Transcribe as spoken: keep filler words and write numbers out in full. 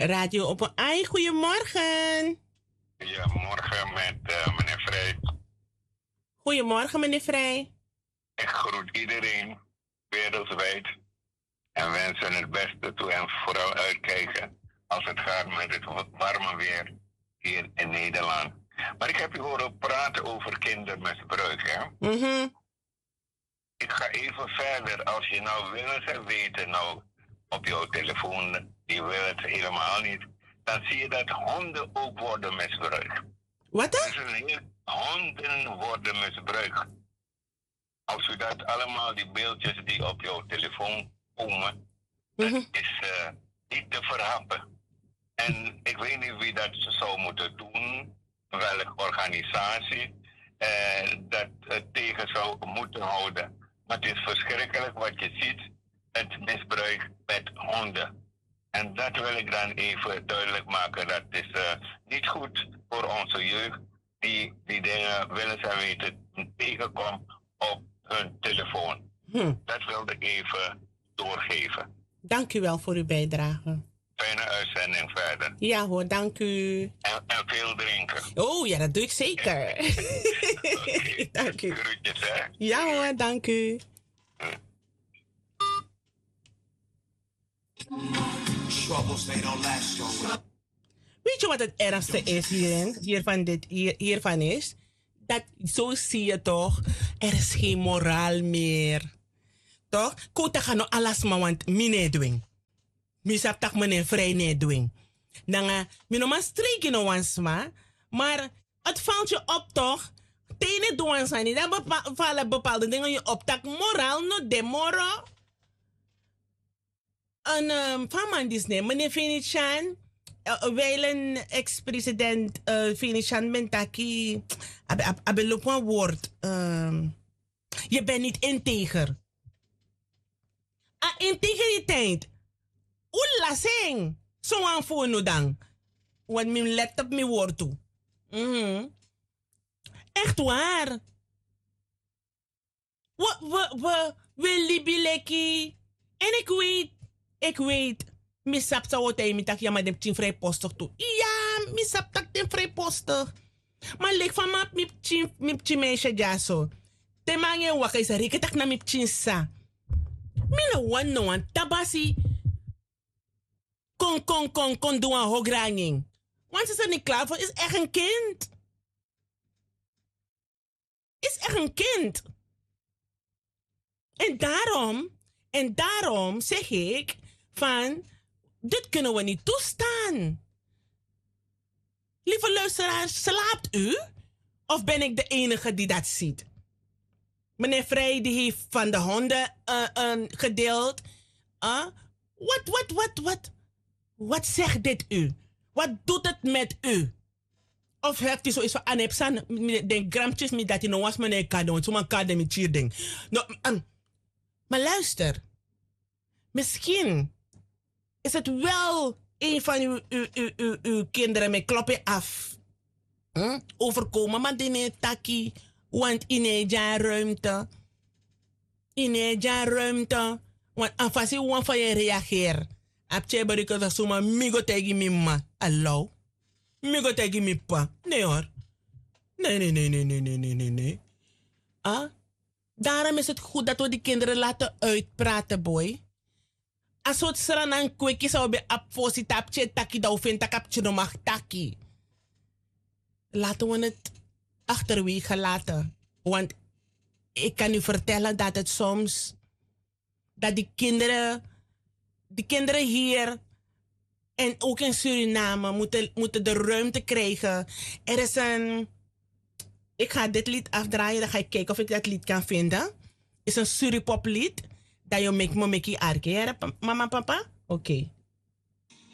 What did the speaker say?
Radio op een ei. Goedemorgen. Ja, morgen met uh, meneer Vrij. Goedemorgen, meneer Vrij. Ik groet iedereen wereldwijd en wens hen het beste toe en vooral uitkijken als het gaat met het warme weer hier in Nederland. Maar ik heb u horen praten over kindermisbruik, hè? Mm-hmm. Ik ga even verder. Als je nou wil en weten nou op jouw telefoon, die wil het helemaal niet, dan zie je dat honden ook worden misbruikt. Wat dan? Dus een heel, honden worden misbruikt. Als u dat allemaal, die beeldjes die op jouw telefoon komen, mm-hmm. dat is uh, niet te verhappen. En ik weet niet wie dat zou moeten doen, welke organisatie uh, dat uh, tegen zou moeten houden. Maar het is verschrikkelijk wat je ziet, het misbruik met honden. En dat wil ik dan even duidelijk maken. Dat is uh, niet goed voor onze jeugd die die dingen willen en weten tegenkomt op hun telefoon. Hm. Dat wilde ik even doorgeven. Dank u wel voor uw bijdrage. Fijne uitzending verder. Ja hoor, dank u. En, en veel drinken. Oh ja, dat doe ik zeker. Okay. Dank u. Groetjes, hè? Ja hoor, dank u. Hm. Weet je wat het ergste is hierin, hiervan, dit, hier, hiervan is? Dat, zo zie je toch, er is geen moraal meer. Toch? Kota gaan no alles maar want mine doen. Misap tak meneer vrij nee doen. Dan mi no maar streken no wansma, maar het valt je op toch? Tene doen zijn niet. Dan vallen bepaalde dingen je op. Tak moraal no de moro. En um, van man Disney, meneer Finichan, uh, wijlen ex-president uh, Finichan mentaki, abe loop een woord. Um, je bent niet integer. Ah, integriteit. Oela sing. Zo aan voor nu dan. Want mijn let op mijn woord toe. Mm-hmm. Echt waar. We, we, we, we libileki. En ik weet. Ik weet, mi sap sa wote mi tak yama dem tin vrijpostig toe. Ja, mi sap tak den vrijpostig. Maar lek van map mi tin mi tin meisje jaso. Te mange waka is rike tak na mi tin sa. Mi no wan no wan tabasi. Kon kon kon kon doen een hogranging. Want ze zijn niet klaar voor, is echt een kind. Is echt een kind. En daarom, en daarom zeg ik van, dit kunnen we niet toestaan. Lieve luisteraars, slaapt u? Of ben ik de enige die dat ziet? Meneer Vrij die heeft van de honden uh, uh, gedeeld. Uh, wat, wat, wat, wat? Wat zegt dit u? Wat doet het met u? Of heeft u zoiets van, anepsan, de gramtjes met dat je nog was meneer kade, want zo'n kade met hier ding. No, um, maar luister. Misschien is het wel een van uw, uw, uw, uw, uw kinderen met kloppen af. Hm? Overkomen, maar die nee taki. Want in een ruimte. In een ruimte. Want afasi wan van je reageer. Apche barika dat suma migo tegi mi ma. Allo. Migo tegi mi pa. Nee hoor. Nee, nee, nee, nee, nee, nee, nee, nee, nee. Ah? Daarom is het goed dat we die kinderen laten uitpraten, boy. Als we het sran aan kwekje zou bij apfosi tapje taki da ufin takapje no mag taki. Laten we het achterwege laten. Want ik kan u vertellen dat het soms, dat die kinderen, die kinderen hier en ook in Suriname moeten, moeten de ruimte krijgen. Er is een, ik ga dit lied afdraaien, dan ga ik kijken of ik dat lied kan vinden. Het is een Suripop lied, dat je make me make arke. Mama, papa? Oké. Okay.